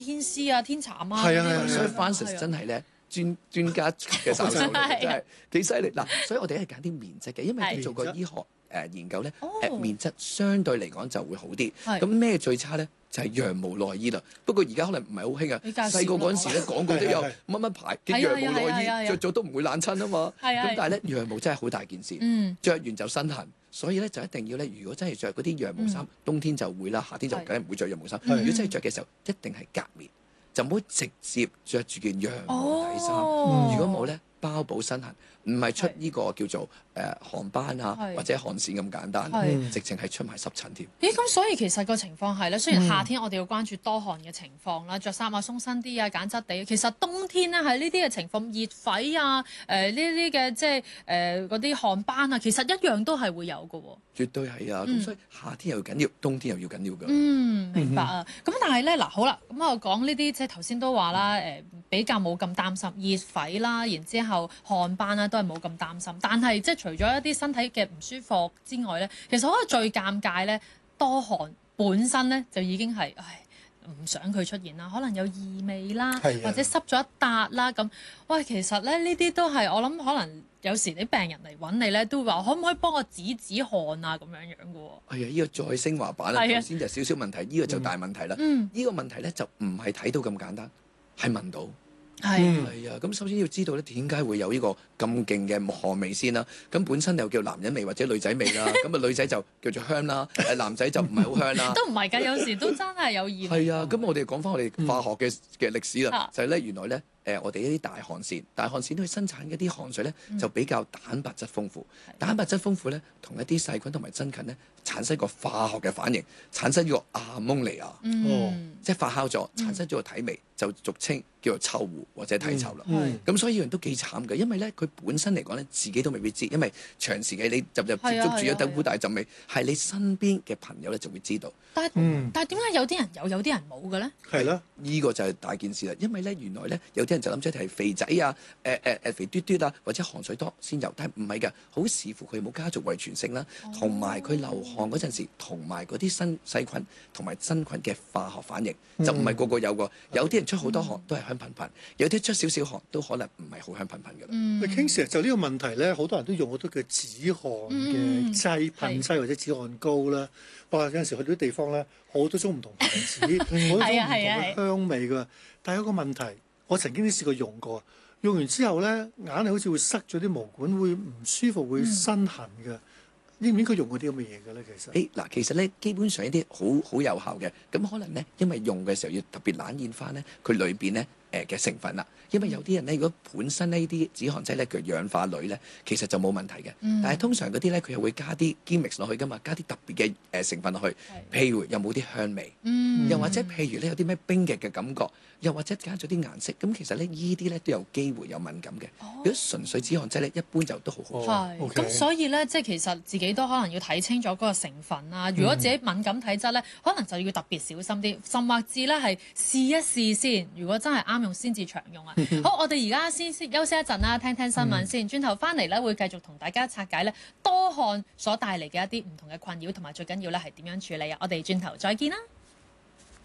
天絲啊、天蠶啊， 所以 Francis 真係咧專家嘅手手嚟，真係幾犀利嗱。所以我哋係揀啲棉質嘅，因為佢做過醫學研究咧，棉質相對嚟講就會好啲。咁咩最差咧？就係羊毛內衣啦。不過而家可能唔係好興啊。細個嗰陣時咧，廣告都有乜乜牌嘅羊毛內衣，着咗都唔會冷親啊嘛。咁但係咧，羊毛真係好大件事，着完就身痕。所以咧就一定要咧，如果真係着嗰啲羊毛衫，冬天就會啦，夏天就梗係唔會着羊毛衫。如果真係着嘅時候，一定係隔棉，就唔好直接着住件羊毛底衫。如果冇咧，包保身痕，唔係出呢個叫做汗斑啊或者汗腺咁簡單，直情係出埋濕疹添。 咦，咁所以其實個情況係咧，雖然夏天我哋要關注多汗嘅情況啦，着衫啊鬆身啲啊，揀質地。其實冬天咧喺呢啲嘅情況，熱痱啊，呢啲嘅即係嗰啲汗斑啊，其實一樣都係會有嘅喎。 絕對係啊，咁所以夏天又緊要，冬天又要緊要㗎。 明白啊。咁但係咧嗱，好啦，咁我講呢啲即係頭先都話啦，比較冇咁擔心熱痱啦，然之後汗斑啦都係冇咁擔心。但係即係除咗一啲身體嘅唔舒服之外咧，其實可能最尷尬咧，多汗本身咧就已經係唔想佢出現啦，可能有異味啦，或者濕咗一笪啦咁。喂，其實咧呢啲都係我諗可能有時啲病人嚟揾你咧，都會話可唔可以幫我止汗啊咁樣樣嘅喎。 係啊，呢個再升華版啦，頭先就少少問題，呢個就大問題啦。呢個問題咧就唔係睇到咁簡單，係聞到。係啊，咁首先要知道咧點解會有呢個咁勁嘅汗味先啦。咁本身又叫男人味或者女仔味啦。咁啊女仔就叫做香啦，男仔就唔係好香啦。 都唔係㗎，有時都真係有異味。 係啊，咁我哋講翻我哋化學嘅歷史啦，就係咧原來咧。我哋一啲大汗腺去生產一啲汗水咧，就比較蛋白質豐富。蛋白質豐富咧，同一啲細菌同埋真菌咧，產生一個化學嘅反應，產生呢個亞蒙尼亞，即係發酵咗，產生咗個體味，就俗稱叫做臭狐或者體臭啦。咁所以呢樣都幾慘嘅，因為咧佢本身嚟講咧，自己都未必知，因為長時間你入接觸住一等股大陣味，係你身邊嘅朋友咧就會知道。 但係點解有啲人有啲人冇嘅咧？ 係咯，呢個就係大件事啦。因為咧原來咧有啲人就諗住係肥仔啊，肥嘟嘟啊，或者汗水多先有，但係唔係㗎，好視乎佢有冇家族遺傳性啦，同埋佢流汗嗰陣時，同埋嗰啲新細菌同埋真菌嘅化學反應，就唔係個個有個。有啲人出好多汗都係香噴噴，有啲出少少汗都可能唔係好香噴噴㗎啦。 King Sir 就呢個問題咧，好多人都用好多嘅止汗嘅劑、噴劑或者止汗膏啦。哇！有陣時去到啲地方咧，好多種唔同牌子，好多種唔同嘅香味㗎。但係有個問題，我曾經都試過用過，用完之後咧，硬係好似會塞咗啲毛管，會唔舒服，會身痕㗎。應唔應該用嗰啲咁嘅嘢嘅咧？其實其實咧基本上一啲好有效嘅，咁可能咧因為用嘅時候要特別冷驗翻咧，佢裏邊咧嘅成分啦。因為有啲人咧，如果本身呢啲止汗劑咧，佢氧化鋁咧，其實就冇問題嘅。但係通常嗰啲咧，佢又會加啲 gimmicks 落去噶嘛，加啲特別嘅成分落去。譬如有冇啲香味，又或者譬如咧有啲咩冰極嘅感覺，又或者加咗啲顏色。咁其實咧依啲咧都有機會有敏感嘅。如果純粹止汗劑咧，一般就都好好。 咁所以咧，即係其實自己都可能要睇清楚嗰個成分啊。如果自己敏感體質咧，可能就要特別小心啲，甚或至咧係試一試先。如果真係啱用先至長用啊。好，我哋而家先休息一陣啦，聽聽新聞先。轉頭翻嚟咧，會繼續同大家拆解咧多汗所帶嚟嘅一啲唔同嘅困擾，同埋最緊要咧係點樣處理啊！我哋轉頭再見啦。